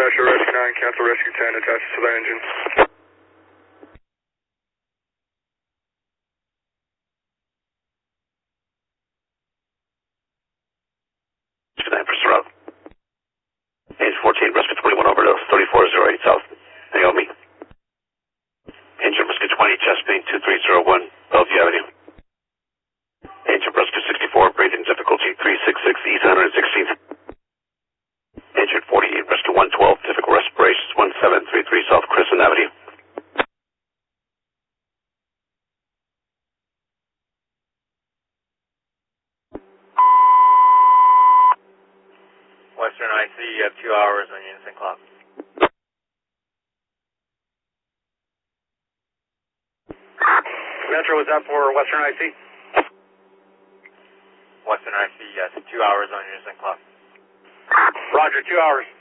Dasher Rescue 9, cancel Rescue 10, attaches to the engine. Engine 14, Rescue 21 over to 3408 South, Naomi. Engine Rescue 20, chest pain 2301, Bellevue Avenue. Engine Rescue 64, breathing difficulty 366 East 116th. Engine 48, Rescue 112, difficult respirations 1733 South Crescent Avenue. Western IC, you have 2 hours on unison clock. Metro, was that for Western IC? Western IC, yes, 2 hours on unison clock. Roger, 2 hours.